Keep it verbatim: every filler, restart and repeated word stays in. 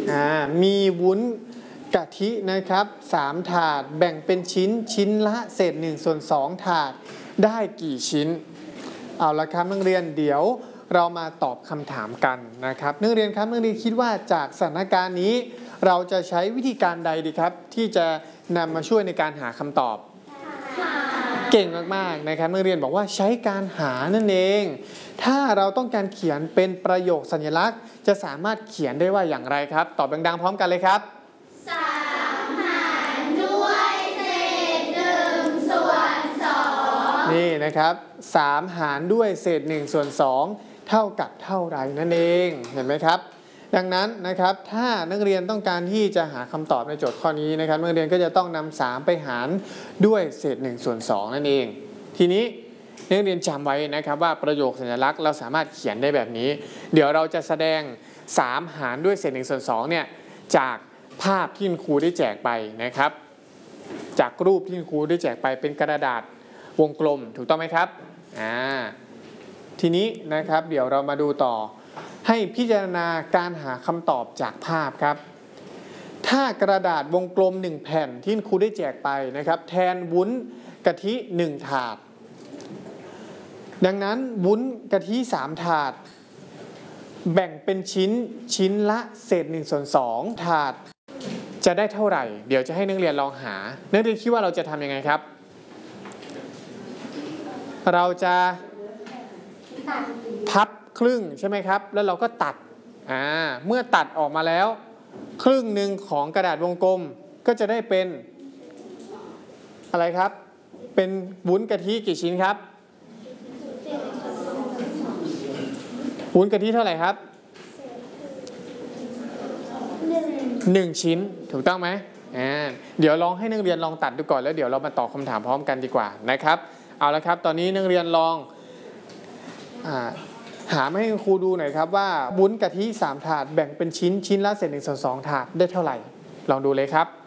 อ่ามีวุ้นกะทินะครับสามถาดแบ่งเป็นชิ้นชิ้นละเศษหนึ่งส่วนสองถาดได้กี่ชิ้นเอาละครับนักเรียนเดี๋ยวเรามาตอบคำถามกันนะครับนักเรียนครับนักเรียนคิดว่าจากสถานการณ์นี้เราจะใช้วิธีการใดดีครับที่จะนำมาช่วยในการหาคำตอบเก่งมากๆนะครับนักเรียนบอกว่าใช้การหานั่นเองถ้าเราต้องการเขียนเป็นประโยคสัญลักษณ์จะสามารถเขียนได้ว่าอย่างไรครับตอบดังๆพร้อมกันเลยครับสามหารด้วยเศษหนึ่งส่วนสองนี่นะครับสามหารด้วยเศษหนึ่งส่วนสองเท่ากับเท่าไรนั่นเองเห็นไหมครับดังนั้นนะครับถ้านักเรียนต้องการที่จะหาคำตอบในโจทย์ข้อนี้นะครับนักเรียนก็จะต้องนำสามไปหารด้วยเศษหนึ่งส่วนสองนั่นเองทีนี้นักเรียนจำไว้นะครับว่าประโยคสัญลักษณ์เราสามารถเขียนได้แบบนี้เดี๋ยวเราจะแสดงสามหารด้วยเศษหนึ่งส่วนสองเนี่ยจากภาพที่คุณครูได้แจกไปนะครับจากรูปที่คุณครูได้แจกไปเป็นกระดาษวงกลมถูกต้องไหมครับอ่าทีนี้นะครับเดี๋ยวเรามาดูต่อให้พิจารณาการหาคำตอบจากภาพครับถ้ากระดาษวงกลมหนึ่งแผ่นที่คุณครูได้แจกไปนะครับแทนวุ้นกะทิหนึ่งถาดดังนั้นวุ้นกะทิสามถาดแบ่งเป็นชิ้นชิ้นละเศษหนึ่งส่วนสองถาดจะได้เท่าไหร่เดี๋ยวจะให้นักเรียนลองหานักเรียนคิดว่าเราจะทำยังไงครับเราจะพับครึ่งใช่ไหมครับแล้วเราก็ตัดอ่าเมื่อตัดออกมาแล้วครึ่งหนึ่งของกระดาษวงกลมก็จะได้เป็นอะไรครับเป็นวุ้นกะทิกี่ชิ้นครับวุ้นกะทิเท่าไหร่ครับหนึ่งชิ้นถูกต้องไหมอ่าเดี๋ยวลองให้นักเรียนลองตัดดูก่อนแล้วเดี๋ยวเรามาตอบคำถามพร้อมกันดีกว่านะครับเอาละครับตอนนี้นักเรียนลองอ่าหามาให้ครูดูหน่อยครับว่าวุ้นกะทิสามถาดแบ่งเป็นชิ้นชิ้นละเศษหนึ่งส่วนสองถาดได้เท่าไหร่ลองดูเลยครับ